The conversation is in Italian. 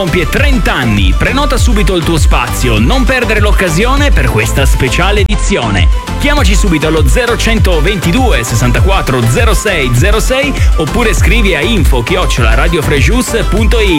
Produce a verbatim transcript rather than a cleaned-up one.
Compie trenta anni, prenota subito il tuo spazio, non perdere l'occasione per questa speciale edizione. Chiamaci subito allo zero centoventidue sessantaquattro zero sei zero sei oppure scrivi a info chiocciola radiofregius punto it.